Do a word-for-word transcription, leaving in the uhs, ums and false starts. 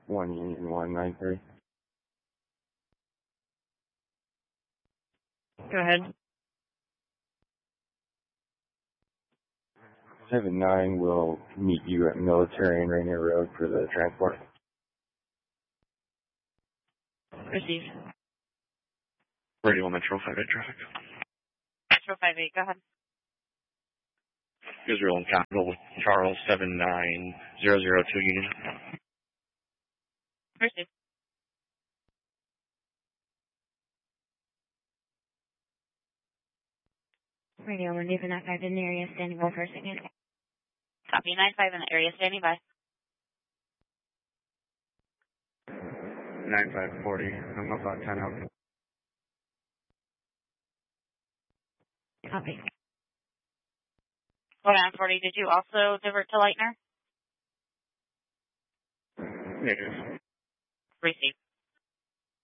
one Union one nine three. Go ahead. seven nine will meet you at Military and Rainier Road for the transport. Received. Radio Metro five eight traffic. Metro five eight, go ahead. Israel and Capital with Charles seven nine zero zero two Union. Received. Radio one, nine five in the area, standing by for a second. Copy, nine five in the area, standing by. nine five forty, I'm about ten out. Copy. one nine forty, did you also divert to Lightner? Negative. Received.